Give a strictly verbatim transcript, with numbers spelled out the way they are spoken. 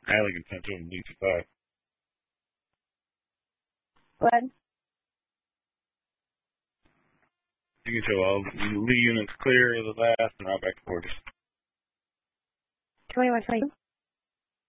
Halligan Central and D five. What? You can show all the Lee units clear of the last and out back to quarters. twenty-one twenty-two.